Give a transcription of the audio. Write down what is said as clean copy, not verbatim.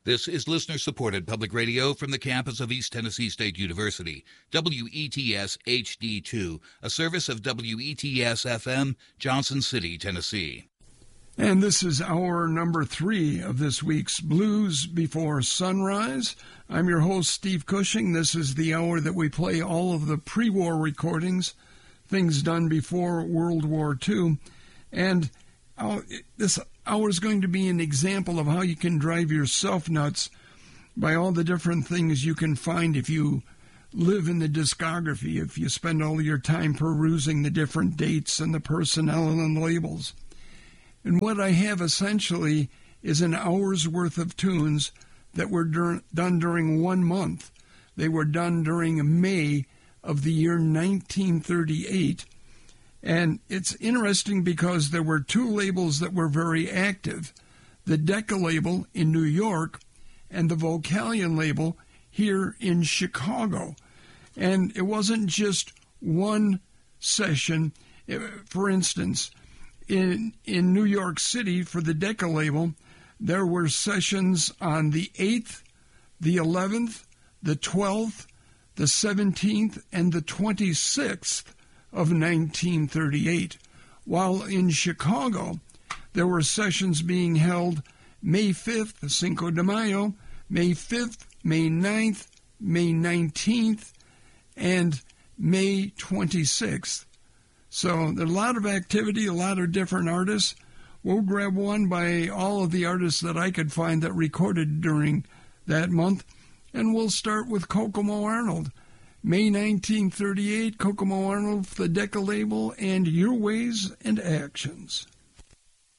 This is listener-supported public radio from the campus of East Tennessee State University, WETS HD2, a service of WETS-FM, Johnson City, Tennessee. And this is hour number 3 of this week's Blues Before Sunrise. I'm your host, Steve Cushing. This is the hour that we play all of the pre-war recordings, things done before World War II. And this hour is going to be an example of how you can drive yourself nuts by all the different things you can find if you live in the discography, if you spend all your time perusing the different dates and the personnel and labels. And what I have essentially is an hour's worth of tunes that were done during 1 month. They were done during May of the year 1938. And it's interesting because there were 2 labels that were very active, the Decca label in New York and the Vocalion label here in Chicago. And it wasn't just one session. For instance, in New York City for the Decca label, there were sessions on the 8th, the 11th, the 12th, the 17th, and the 26th of 1938, while in Chicago there were sessions being held May 5th, Cinco de Mayo, May 5th, May 9th, May 19th, and May 26th. So there's a lot of activity, a lot of different artists. We'll grab one by all of the artists that I could find that recorded during that month, and we'll start with Kokomo Arnold. May 1938, Kokomo Arnold, the Decca label, and Your Ways and Actions.